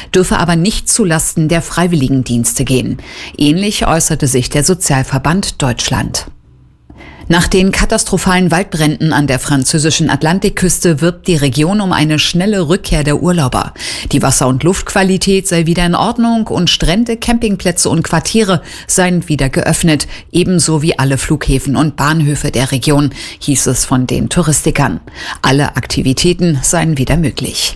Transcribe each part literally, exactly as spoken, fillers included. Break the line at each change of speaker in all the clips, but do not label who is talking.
dürfe aber nicht zulasten der Freiwilligendienste gehen. Ähnlich äußerte sich der Sozialverband Deutschland. Nach den katastrophalen Waldbränden an der französischen Atlantikküste wirbt die Region um eine schnelle Rückkehr der Urlauber. Die Wasser- und Luftqualität sei wieder in Ordnung und Strände, Campingplätze und Quartiere seien wieder geöffnet, ebenso wie alle Flughäfen und Bahnhöfe der Region, hieß es von den Touristikern. Alle Aktivitäten seien wieder möglich.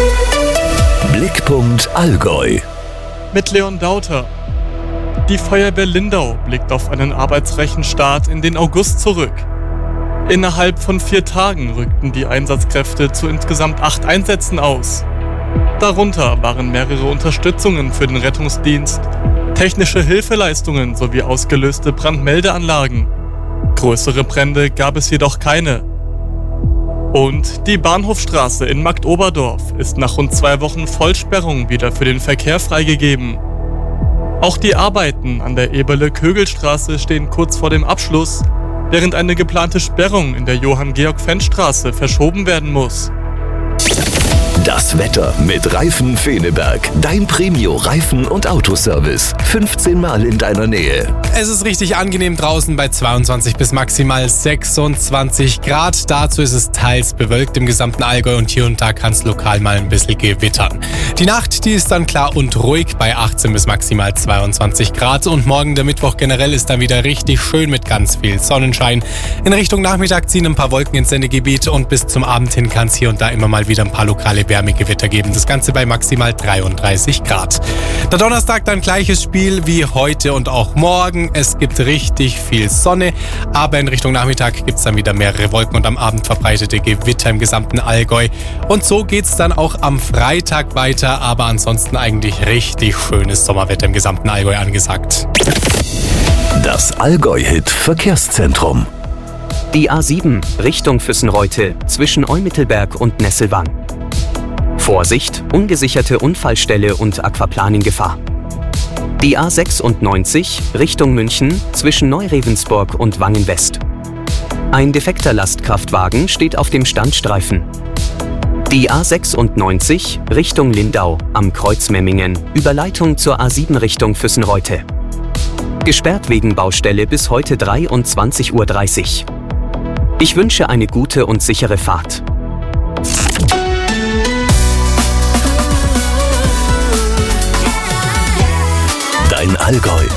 Blickpunkt Allgäu
mit Leon Dauter. Die Feuerwehr Lindau blickt auf einen arbeitsreichen Start in den August zurück. Innerhalb von vier Tagen rückten die Einsatzkräfte zu insgesamt acht Einsätzen aus. Darunter waren mehrere Unterstützungen für den Rettungsdienst, technische Hilfeleistungen sowie ausgelöste Brandmeldeanlagen. Größere Brände gab es jedoch keine. Und die Bahnhofstraße in Marktoberdorf ist nach rund zwei Wochen Vollsperrung wieder für den Verkehr freigegeben. Auch die Arbeiten an der Eberle-Kögel-Straße stehen kurz vor dem Abschluss, während eine geplante Sperrung in der Johann-Georg-Fendt-Straße verschoben werden muss.
Das Wetter mit Reifen Feneberg. Dein Premio-Reifen- und Autoservice. fünfzehn Mal in deiner Nähe.
Es ist richtig angenehm draußen bei zweiundzwanzig bis maximal sechsundzwanzig Grad. Dazu ist es teils bewölkt im gesamten Allgäu und hier und da kann es lokal mal ein bisschen gewittern. Die Nacht, die ist dann klar und ruhig bei achtzehn bis maximal zweiundzwanzig Grad. Und morgen, der Mittwoch generell, ist dann wieder richtig schön mit ganz viel Sonnenschein. In Richtung Nachmittag ziehen ein paar Wolken ins Sendegebiet und bis zum Abend hin kann es hier und da immer mal wieder ein paar lokale Wärmegewitter geben. Das Ganze bei maximal dreiunddreißig Grad. Der Donnerstag dann gleiches Spiel wie heute und auch morgen. Es gibt richtig viel Sonne, aber in Richtung Nachmittag gibt es dann wieder mehrere Wolken und am Abend verbreitete Gewitter im gesamten Allgäu. Und so geht es dann auch am Freitag weiter, aber ansonsten eigentlich richtig schönes Sommerwetter im gesamten Allgäu angesagt.
Das Allgäu-Hit Verkehrszentrum.
Die A sieben Richtung Füssenreute zwischen Eumittelberg und Nesselwang. Vorsicht, ungesicherte Unfallstelle und Aquaplaning-Gefahr. Die A sechsundneunzig Richtung München zwischen Neurevensburg und Wangen-West. Ein defekter Lastkraftwagen steht auf dem Standstreifen. Die A sechsundneunzig Richtung Lindau am Kreuz Memmingen, Überleitung zur A sieben Richtung Füssenreute. Gesperrt wegen Baustelle bis heute dreiundzwanzig Uhr dreißig. Ich wünsche eine gute und sichere Fahrt.
Dein Allgäu.